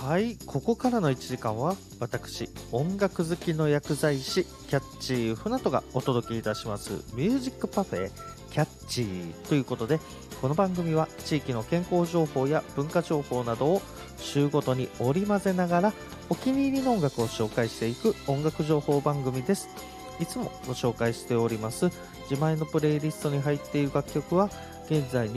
はい、ここからの1時間は私音楽好きの薬剤師キャッチー船戸がお届けいたしますミュージックパフェキャッチーということで、この番組は地域の健康情報や文化情報などを週ごとに織り交ぜながらお気に入りの音楽を紹介していく音楽情報番組です。いつもご紹介しております自前のプレイリストに入っている楽曲は現在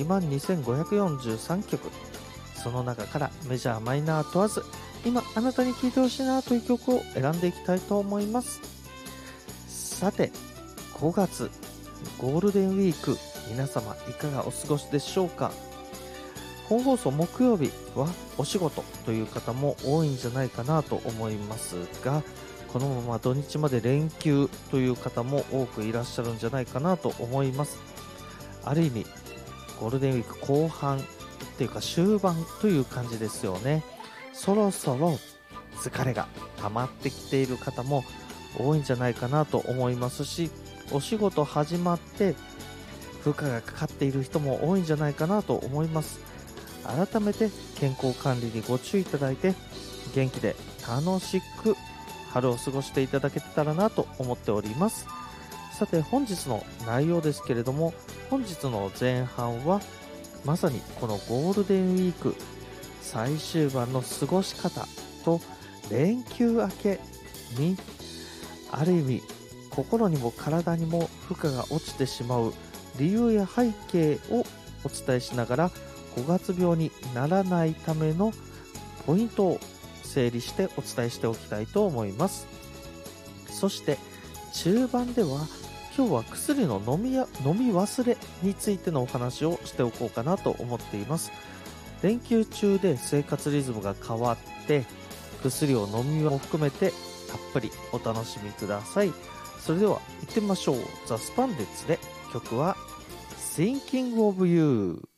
22,543曲。その中からメジャーマイナー問わず今あなたに聴いてほしいなという曲を選んでいきたいと思います。さて、5月ゴールデンウィーク、皆様いかがお過ごしでしょうか。本放送木曜日はお仕事という方も多いんじゃないかなと思いますが、このまま土日まで連休という方も多くいらっしゃるんじゃないかなと思います。ある意味ゴールデンウィーク後半っていうか終盤という感じですよね。そろそろ疲れが溜まってきている方も多いんじゃないかなと思いますし、お仕事始まって負荷がかかっている人も多いんじゃないかなと思います。改めて健康管理にご注意いただいて元気で楽しく春を過ごしていただけたらなと思っております。さて、本日の内容ですけれども、本日の前半はまさにこのゴールデンウィーク最終盤の過ごし方と連休明けにある意味心にも体にも負荷が落ちてしまう理由や背景をお伝えしながら、5月病にならないためのポイントを整理してお伝えしておきたいと思います。そして中盤では今日は薬の飲み忘れについてのお話をしておこうかなと思っています。連休中で生活リズムが変わって薬を飲みも含めてたっぷりお楽しみください。それでは行ってみましょう。ザ・スパンデッツで曲は Thinking of You。